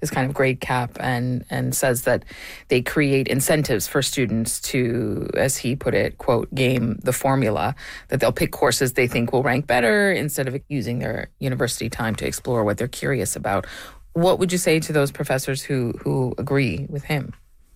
this kind of grade cap and says that they create incentives for students to, as he put it, quote, game the formula, that they'll pick courses they think will rank better instead of using their university time to explore what they're curious about. What would you say to those professors who agree with him?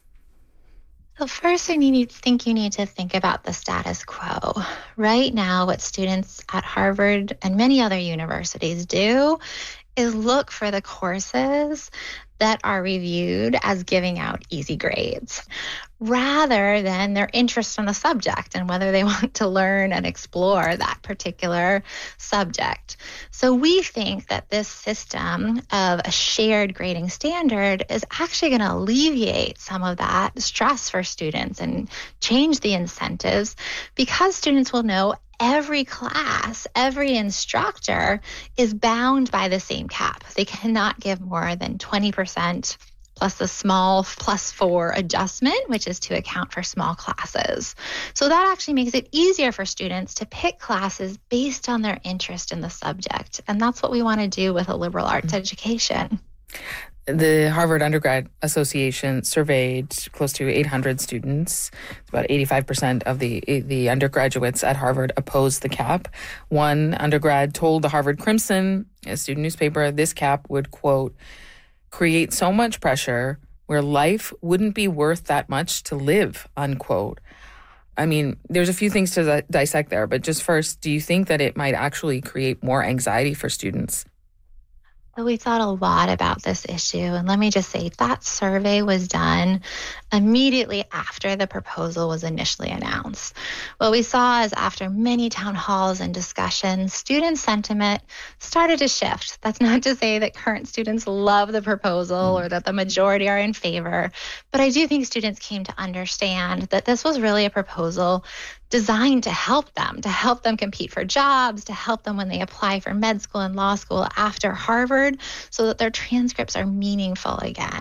Well, first, you need to think about the status quo. Right now, what students at Harvard and many other universities do is look for the courses that are reviewed as giving out easy grades, rather than their interest in the subject and whether they want to learn and explore that particular subject. So we think that this system of a shared grading standard is actually going to alleviate some of that stress for students and change the incentives, because students will know every class, every instructor is bound by the same cap. They cannot give more than 20% plus the small +4 adjustment, which is to account for small classes. So that actually makes it easier for students to pick classes based on their interest in the subject. And that's what we want to do with a liberal arts education. The Harvard Undergrad Association surveyed close to 800 students. About 85% of the undergraduates at Harvard opposed the cap. One undergrad told the Harvard Crimson, a student newspaper, this cap would, quote, create so much pressure where life wouldn't be worth that much to live, unquote. I mean, there's a few things to dissect there, but just first, do you think that it might actually create more anxiety for students? We thought a lot about this issue, and let me just say that survey was done immediately after the proposal was initially announced. What we saw is after many town halls and discussions, student sentiment started to shift. That's not to say that current students love the proposal or that the majority are in favor, but I do think students came to understand that this was really a proposal designed to help them compete for jobs, to help them when they apply for med school and law school after Harvard, so that their transcripts are meaningful again.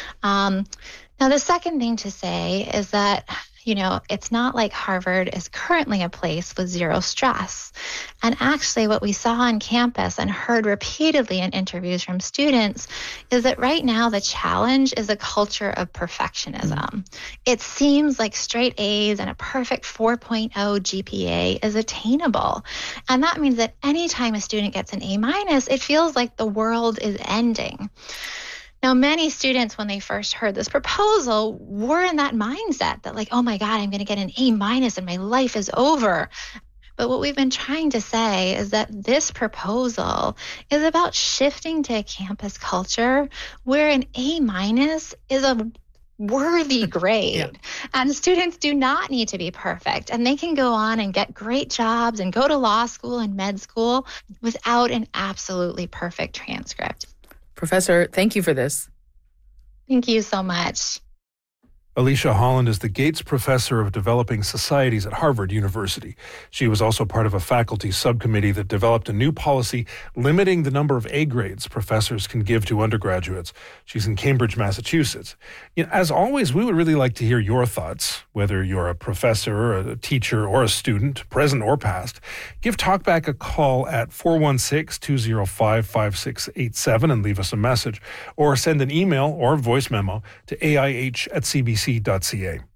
Now, the second thing to say is that, it's not like Harvard is currently a place with zero stress. And actually, what we saw on campus and heard repeatedly in interviews from students is that right now the challenge is a culture of perfectionism. It seems like straight A's and a perfect 4.0 GPA is attainable. And that means that anytime a student gets an A-, it feels like the world is ending. Now, many students, when they first heard this proposal, were in that mindset that like, oh my God, I'm going to get an A- and my life is over. But what we've been trying to say is that this proposal is about shifting to a campus culture where an A- is a worthy grade. Yeah. And students do not need to be perfect. And they can go on and get great jobs and go to law school and med school without an absolutely perfect transcript. Professor, thank you for this. Thank you so much. Alicia Holland is the Gates Professor of Developing Societies at Harvard University. She was also part of a faculty subcommittee that developed a new policy limiting the number of A grades professors can give to undergraduates. She's in Cambridge, Massachusetts. As always, we would really like to hear your thoughts, whether you're a professor, a teacher, or a student, present or past. Give Talkback a call at 416-205-5687 and leave us a message, or send an email or voice memo to aih@cbc.ca.